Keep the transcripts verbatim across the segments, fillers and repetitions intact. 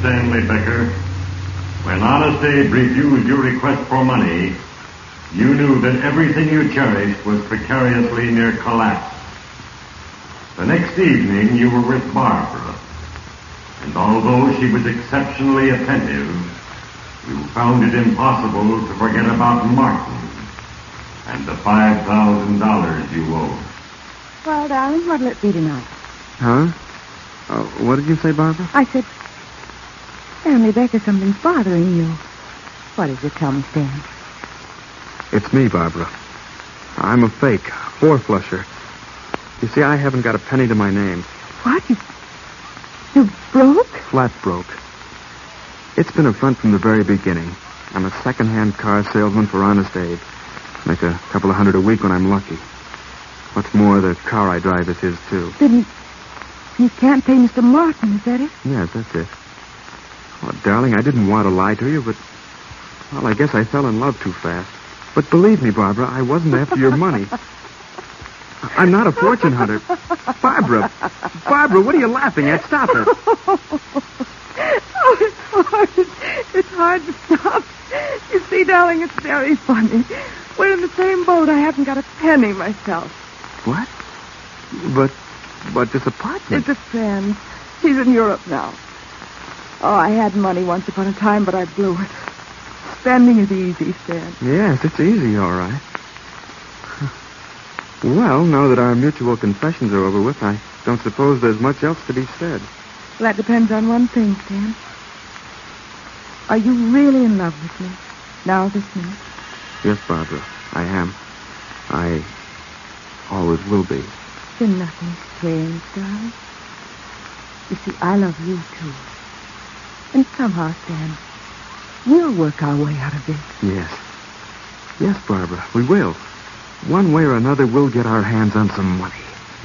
Stanley Becker, when Honest Abe refused your request for money, you knew that everything you cherished was precariously near collapse. The next evening, you were with Barbara, and although she was exceptionally attentive, you found it impossible to forget about Martin and the five thousand dollars you owed. Well, darling, what'll it be tonight? Huh? Uh, what did you say, Barbara? I said, Stanley Becker, something's bothering you. What is it? Tell me, Stan. It's me, Barbara. I'm a fake, four-flusher. You see, I haven't got a penny to my name. What? You, you broke? Flat broke. It's been a front from the very beginning. I'm a second-hand car salesman for Honest Abe. Make a couple of hundred a week when I'm lucky. What's more, the car I drive is his, too. Then you can't pay Mister Martin, is that it? Yes, that's it. Oh, darling, I didn't want to lie to you, but... Well, I guess I fell in love too fast. But believe me, Barbara, I wasn't after your money. I'm not a fortune hunter. Barbara, Barbara, what are you laughing at? Stop it. Oh, it's hard. It's hard to stop. You see, darling, it's very funny. We're in the same boat. I haven't got a penny myself. What? But, but this apartment... It's a friend. She's in Europe now. Oh, I had money once upon a time, but I blew it. Spending is easy, Stan. Yes, it's easy, all right. Well, now that our mutual confessions are over with, I don't suppose there's much else to be said. Well, that depends on one thing, Stan. Are you really in love with me? Now, this minute? Yes, Barbara, I am. I always will be. Then nothing's changed, darling. You see, I love you, too. And somehow, Stan, we'll work our way out of this. Yes. Yes, Barbara, we will. One way or another, we'll get our hands on some money.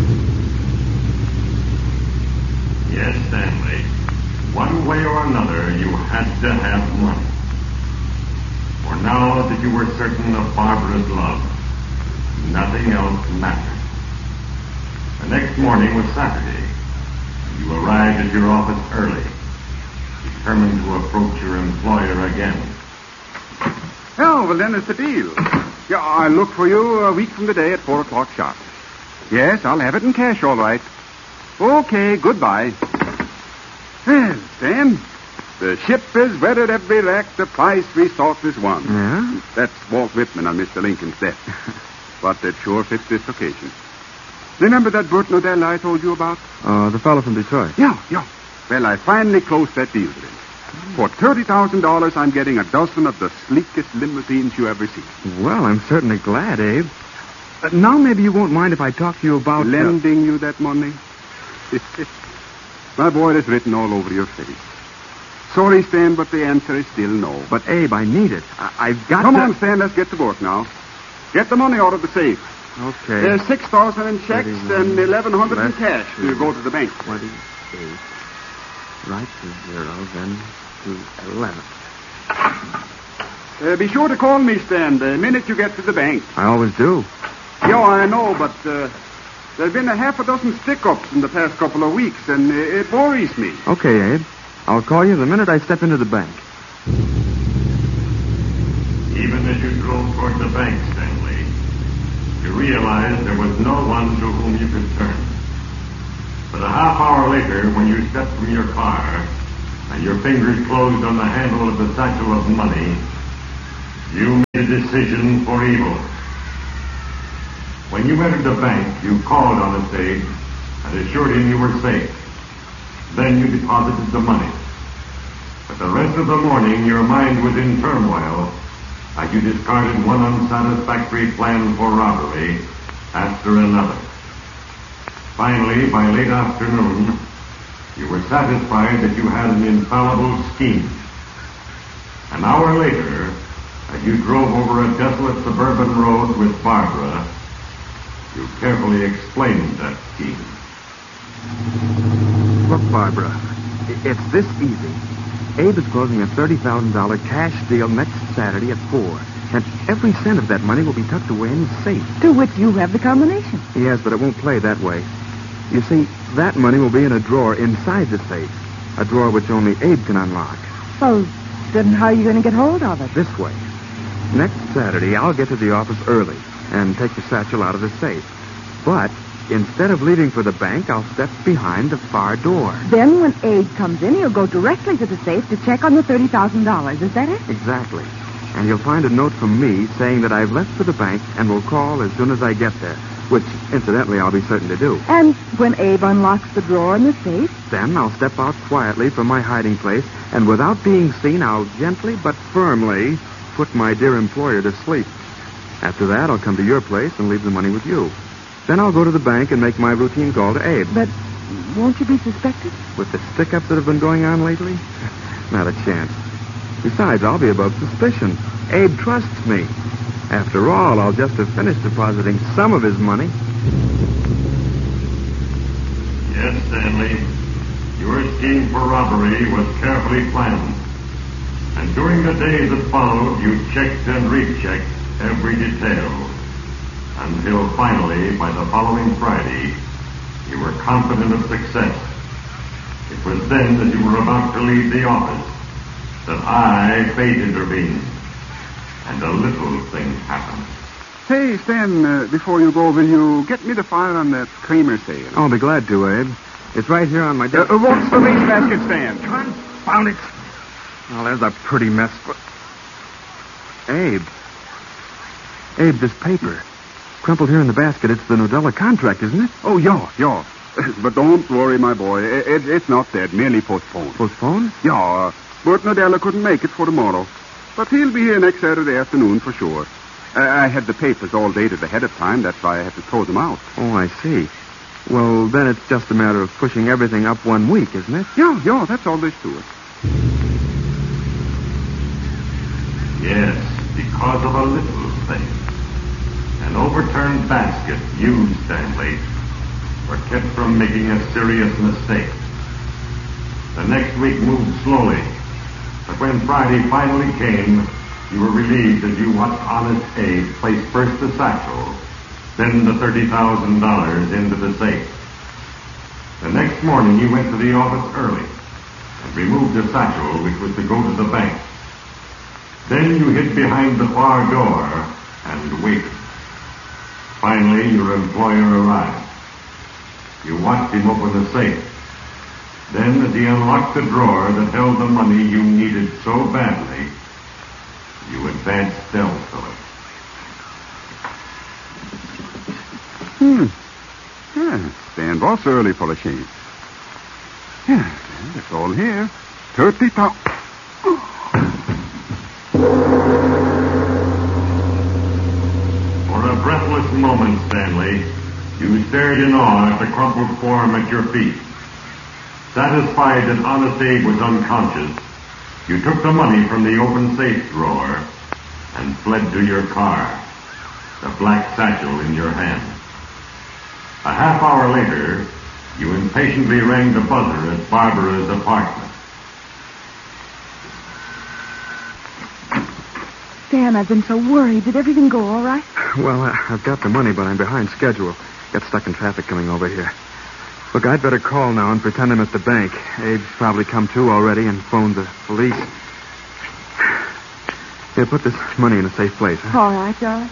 Yes, Stanley. One way or another, you had to have money. For now that you were certain of Barbara's love, nothing else mattered. The next morning was Saturday. You arrived at your office early, determined to approach your employer again. Oh, well, then it's the deal. Yeah, I'll look for you a week from today at four o'clock sharp. Yes, I'll have it in cash, all right. Okay, goodbye. Well, Stan, the ship is weathered every wreck, the price we sought is won. Yeah? That's Walt Whitman on Mister Lincoln's death. But it sure fits this occasion. Remember that Burt Nodell I told you about? Uh, the fellow from Detroit. Yeah, yeah. Well, I finally closed that deal with him. For thirty thousand dollars, I'm getting a dozen of the sleekest limousines you ever see. Well, I'm certainly glad, Abe. Uh, now maybe you won't mind if I talk to you about... Lending uh... you that money? My boy, it's written all over your face. Sorry, Stan, but the answer is still no. But, Abe, I need it. I- I've got Come to... on, Stan, let's get to work now. Get the money out of the safe. Okay. There's six thousand in checks and eleven hundred in cash. We'll go to the bank. Twenty-eight. Right to zero, then to eleven. Uh, be sure to call me, Stan, the minute you get to the bank. I always do. Yeah, I know, but uh, there's been a half a dozen stick-ups in the past couple of weeks, and uh, it worries me. Okay, Abe. I'll call you the minute I step into the bank. Even as you drove toward the bank, Stanley, you realized there was no one to whom you could turn. But a half hour later, when you stepped from your car and your fingers closed on the handle of the satchel of money, you made a decision for evil. When you entered the bank, you called on the safe and assured him you were safe. Then you deposited the money. But the rest of the morning, your mind was in turmoil as you discarded one unsatisfactory plan for robbery after another. Finally, by late afternoon, you were satisfied that you had an infallible scheme. An hour later, as you drove over a desolate suburban road with Barbara, you carefully explained that scheme. Look, Barbara, it's this easy. Abe is closing a thirty thousand dollars cash deal next Saturday at four, and every cent of that money will be tucked away in his safe. To which you have the combination. Yes, but it won't play that way. You see, that money will be in a drawer inside the safe. A drawer which only Abe can unlock. Well, then how are you going to get hold of it? This way. Next Saturday, I'll get to the office early and take the satchel out of the safe. But instead of leaving for the bank, I'll step behind the far door. Then when Abe comes in, he'll go directly to the safe to check on the thirty thousand dollars. Is that it? Exactly. And you'll find a note from me saying that I've left for the bank and will call as soon as I get there, which, incidentally, I'll be certain to do. And when Abe unlocks the drawer in the safe? Then I'll step out quietly from my hiding place, and without being seen, I'll gently but firmly put my dear employer to sleep. After that, I'll come to your place and leave the money with you. Then I'll go to the bank and make my routine call to Abe. But won't you be suspected? With the stick-ups that have been going on lately? Not a chance. Besides, I'll be above suspicion. Abe trusts me. After all, I'll just have finished depositing some of his money. Yes, Stanley. Your scheme for robbery was carefully planned. And during the days that followed, you checked and rechecked every detail. Until finally, by the following Friday, you were confident of success. It was then that you were about to leave the office that I, fate, intervened. And a little thing happened. Hey, Stan, uh, before you go, will you get me the file on that Kramer sale? I'll be glad to, Abe. It's right here on my desk. Uh, uh, what's the wastebasket, Stan? Confound it. Well, there's a pretty mess. But... Abe. Abe, this paper. Crumpled here in the basket. It's the Nodella contract, isn't it? Oh, yeah, yeah. But don't worry, my boy. It, it, it's not dead, merely postponed. Postponed? Yeah, uh, Bert Nodella couldn't make it for tomorrow. But he'll be here next Saturday afternoon for sure. Uh, I had the papers all dated ahead of time. That's why I had to throw them out. Oh, I see. Well, then it's just a matter of pushing everything up one week, isn't it? Yeah, yeah, that's all there is to it. Yes, because of a little thing. An overturned basket, you, Stanley, were kept from making a serious mistake. The next week moved slowly, but when Friday finally came, you were relieved as you watched Honest Abe place first the satchel, then the thirty thousand dollars into the safe. The next morning, you went to the office early and removed the satchel, which was to go to the bank. Then you hid behind the far door and waited. Finally, your employer arrived. You watched him open the safe. Then, as he unlocked the drawer that held the money you needed so badly, you advanced stealthily. Hmm. Yeah, Stan Boss early for a change. Yeah, it's all here. Thirty thousand. For a breathless moment, Stanley, you stared in awe at the crumpled form at your feet. Satisfied that Honest Abe was unconscious, you took the money from the open safe drawer and fled to your car, the black satchel in your hand. A half hour later, you impatiently rang the buzzer at Barbara's apartment. Stan, I've been so worried. Did everything go all right? Well, uh, I've got the money, but I'm behind schedule. Got stuck in traffic coming over here. Look, I'd better call now and pretend I'm at the bank. Abe's probably come to already and phoned the police. Here, put this money in a safe place, huh? All right, darling.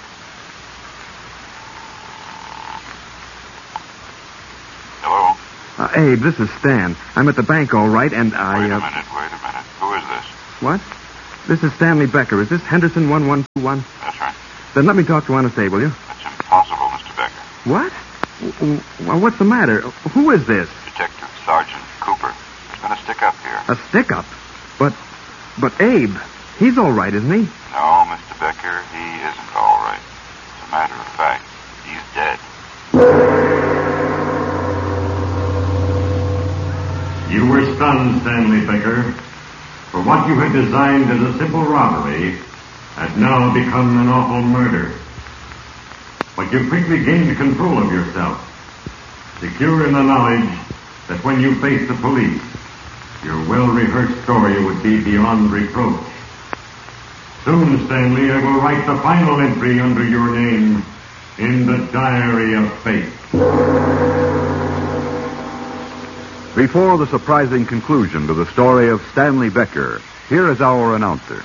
Hello? Uh, Abe, this is Stan. I'm at the bank, all right, and I... Wait a uh... minute, wait a minute. Who is this? What? This is Stanley Becker. Is this Henderson one one two one? That's right. Then let me talk to Honest Abe, will you? That's impossible, Mister Becker. What? W- w- Well, what's the matter? Who is this? Detective Sergeant Cooper. There's been a stick-up here. A stick-up? But... But Abe, he's all right, isn't he? No, Mister Becker, he isn't all right. As a matter of fact, he's dead. You were stunned, Stanley Becker, for what you had designed as a simple robbery had now become an awful murder. But you quickly gained control of yourself, secure in the knowledge that when you faced the police, your well-rehearsed story would be beyond reproach. Soon, Stanley, I will write the final entry under your name in the Diary of Fate. Before the surprising conclusion to the story of Stanley Becker, here is our announcer.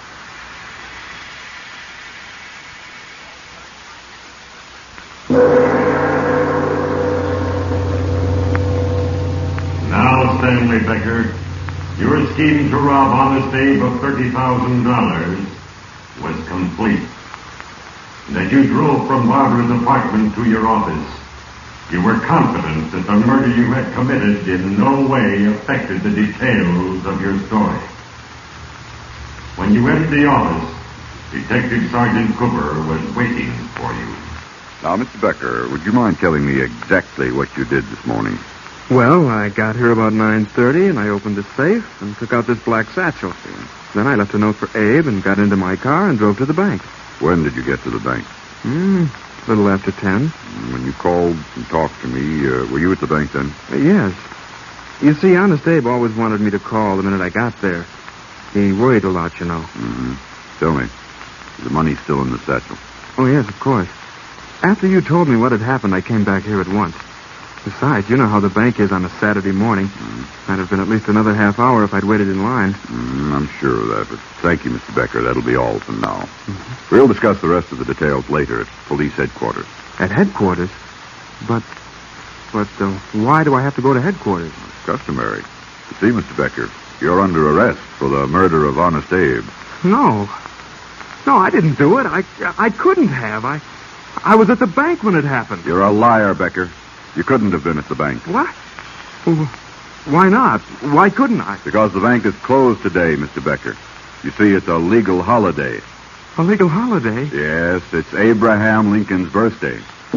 Now, Stanley Becker, your scheme to rob Honest Abe of thirty thousand dollars was complete. And as you drove from Barbara's apartment to your office, you were confident that the murder you had committed in no way affected the details of your story. When you entered the office, Detective Sergeant Cooper was waiting for you. Now, Mister Becker, would you mind telling me exactly what you did this morning? Well, I got here about nine thirty, and I opened the safe and took out this black satchel. Then I left a note for Abe and got into my car and drove to the bank. When did you get to the bank? Hmm, a little after ten. When you called and talked to me, uh, were you at the bank then? Uh, yes. You see, Honest Abe always wanted me to call the minute I got there. He worried a lot, you know. Mm-hmm. Tell me, is the money still in the satchel? Oh, yes, of course. After you told me what had happened, I came back here at once. Besides, you know how the bank is on a Saturday morning. Mm. Might have been at least another half hour if I'd waited in line. Mm, I'm sure of that, but thank you, Mister Becker. That'll be all for now. Mm-hmm. We'll discuss the rest of the details later at police headquarters. At headquarters? But, but uh, why do I have to go to headquarters? It's customary. You see, Mister Becker, you're under arrest for the murder of Honest Abe. No. No, I didn't do it. I, I couldn't have. I, I was at the bank when it happened. You're a liar, Becker. You couldn't have been at the bank. What? Well, why not? Why couldn't I? Because the bank is closed today, Mister Becker. You see, it's a legal holiday. A legal holiday? Yes, it's Abraham Lincoln's birthday.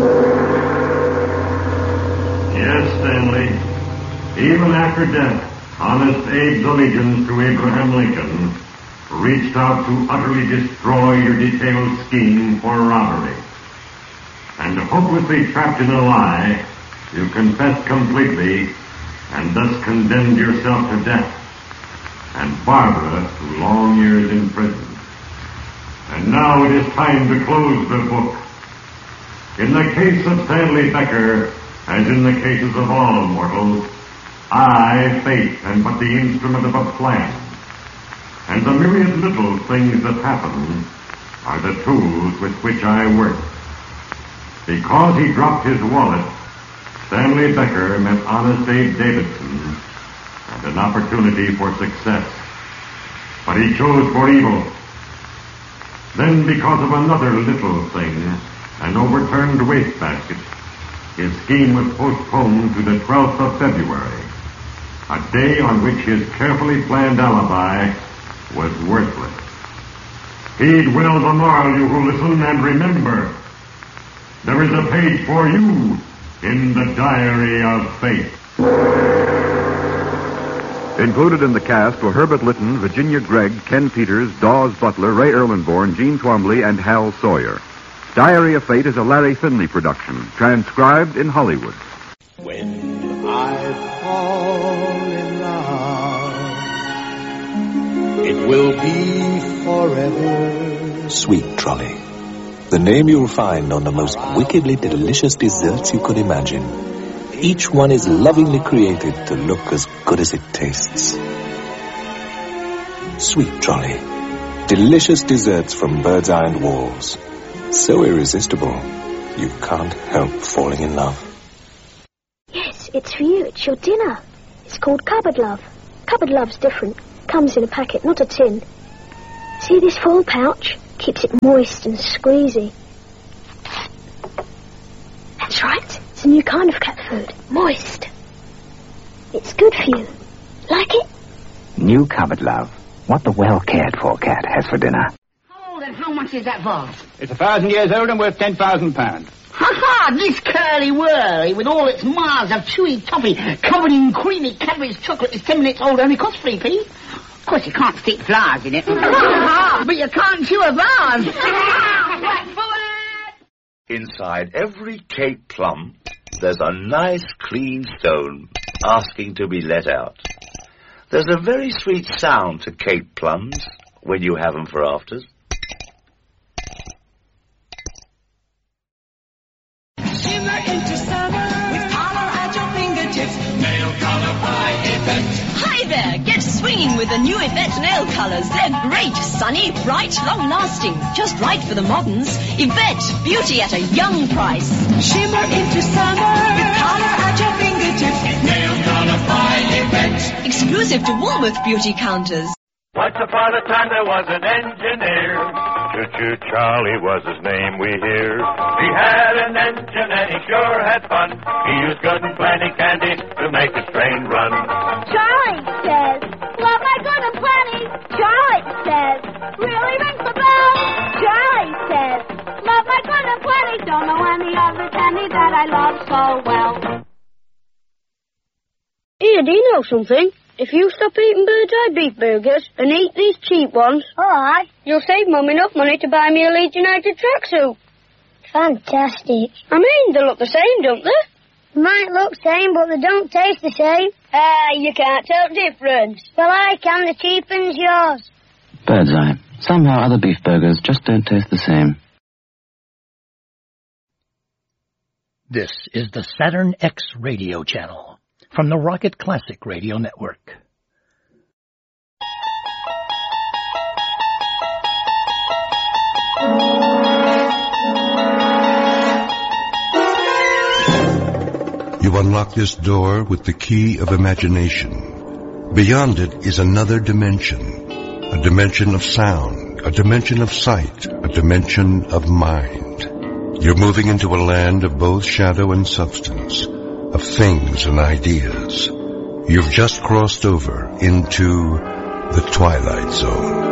Yes, Stanley. Even after death, Honest Abe's allegiance to Abraham Lincoln reached out to utterly destroy your detailed scheme for robbery. And hopelessly trapped in a lie, you confessed completely and thus condemned yourself to death, and Barbara to long years in prison. And now it is time to close the book. In the case of Stanley Becker, as in the cases of all mortals, I, fate, am but the instrument of a plan. And the myriad little things that happen are the tools with which I work. Because he dropped his wallet, Stanley Becker met Honest Abe Davidson and an opportunity for success. But he chose for evil. Then, because of another little thing, an overturned wastebasket, his scheme was postponed to the twelfth of February, a day on which his carefully planned alibi was worthless. Heed well the moral, you who listen, and remember, there is a page for you in the Diary of Fate. Included in the cast were Herbert Lytton, Virginia Gregg, Ken Peters, Dawes Butler, Ray Erlenborn, Gene Twombly, and Hal Sawyer. Diary of Fate is a Larry Finley production, transcribed in Hollywood. When I fall in love, it will be forever. Sweet Trolley. The name you'll find on the most wickedly delicious desserts you could imagine. Each one is lovingly created to look as good as it tastes. Sweet Trolley. Delicious desserts from Bird's Eye and Walls. So irresistible, you can't help falling in love. Yes, it's for you. It's your dinner. It's called Cupboard Love. Cupboard Love's different. Comes in a packet, not a tin. See this foil pouch? Keeps it moist and squeezy. That's right. It's a new kind of cat food. Moist. It's good for you. Like it? New Cupboard Love. What the well-cared-for cat has for dinner. How old and how much is that vase? It's a thousand years old and worth ten thousand pounds. Ha-ha! This curly-whirly, with all its miles of chewy toffee covered in creamy Cadbury's chocolate, is ten minutes old, only costs three p. Of course, you can't stick flowers in it. But you can't chew a vase. Inside every Cape plum, there's a nice clean stone asking to be let out. There's a very sweet sound to Cape plums when you have them for afters. Shimmer into summer with color at your fingertips. Nail color Hi there, get swinging with the new Yvette nail colours. They're great, sunny, bright, long-lasting. Just right for the moderns. Yvette, beauty at a young price. Shimmer into summer with color at your fingertips. Nail color by Yvette. Exclusive to Woolworth beauty counters. Once upon a time there was an engineer. Choo-choo Charlie was his name, we hear. He had an engine and he sure had fun. He used good and plenty candy to make his train run. Charlie says, love my good and plenty. Charlie says, really rings the bell. Charlie says, love my good and plenty. Don't know any other candy that I love so well. Here, do you know something? If you stop eating bird's eye beef burgers and eat these cheap ones, alright, you'll save Mum enough money to buy me a Leeds United tracksuit. Fantastic. I mean, they look the same, don't they? Might look same, but they don't taste the same. Ah, you can't tell the difference. Well, I can. The cheapens yours. Bird's eye. Somehow other beef burgers just don't taste the same. This is the Saturn X radio channel from the Rocket Classic Radio Network. You unlock this door with the key of imagination. Beyond it is another dimension, a dimension of sound, a dimension of sight, a dimension of mind. You're moving into a land of both shadow and substance, of things and ideas. You've just crossed over into the Twilight Zone.